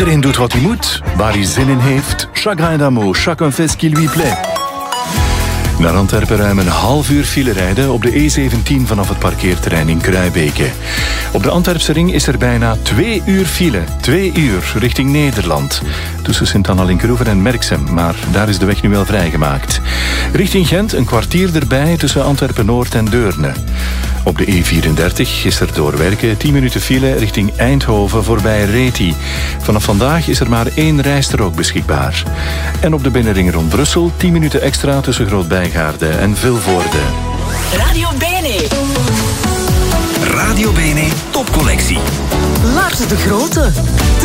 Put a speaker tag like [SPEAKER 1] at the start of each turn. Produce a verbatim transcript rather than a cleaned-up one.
[SPEAKER 1] Iedereen doet wat hij moet, waar hij zin in heeft. Chacun d'amour, chacun fait ce qui lui plaît. Naar Antwerpen ruim een half uur file rijden op de E zeventien vanaf het parkeerterrein in Kruibeke. Op de Antwerpse ring is er bijna twee uur file. Twee uur richting Nederland. Tussen Sint-Anna-Linkeroever en Merksem, maar daar is de weg nu wel vrijgemaakt. Richting Gent een kwartier erbij tussen Antwerpen-Noord en Deurne. Op de E vierendertig is er door werken tien minuten file richting Eindhoven voorbij Reti. Vanaf vandaag is er maar één rijstrook beschikbaar. En op de binnenring rond Brussel tien minuten extra tussen Groot-Bijgaarde en Vilvoorde.
[SPEAKER 2] Radio Bene.
[SPEAKER 3] Radio Bene topcollectie.
[SPEAKER 2] Lars de Grote.